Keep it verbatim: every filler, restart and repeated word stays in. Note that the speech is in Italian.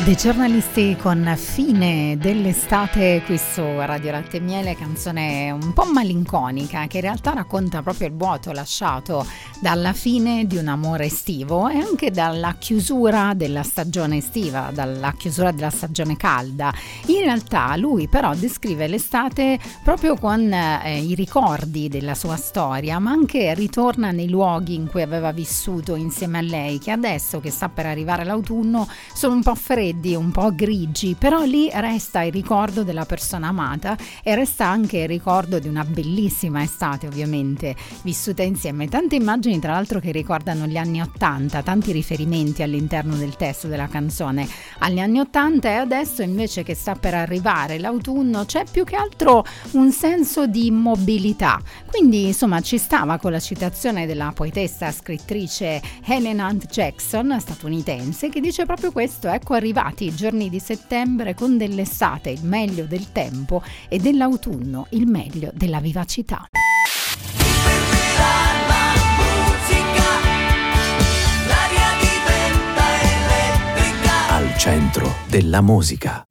dei giornalisti con Fine dell'estate qui su Radio Latte e Miele, canzone un po' malinconica che in realtà racconta proprio il vuoto lasciato dalla fine di un amore estivo e anche dalla chiusura della stagione estiva, dalla chiusura della stagione calda. In realtà lui però descrive l'estate proprio con eh, i ricordi della sua storia, ma anche ritorna nei luoghi in cui aveva vissuto insieme a lei, che adesso che sta per arrivare l'autunno sono un po' freddi, un po' grigi, però lì resta il ricordo della persona amata e resta anche il ricordo di una bellissima estate, ovviamente vissuta insieme. Tante immagini tra l'altro che ricordano gli anni ottanta, tanti riferimenti all'interno del testo della canzone agli anni ottanta, e adesso invece che sta per arrivare l'autunno c'è più che altro un senso di immobilità, quindi insomma ci stava con la citazione della poetessa scrittrice Helen Hunt Jackson, statunitense, che dice proprio questo: ecco arrivati i giorni di settembre con dell'estate il meglio del tempo e dell'autunno il meglio della vivacità. Al centro della musica.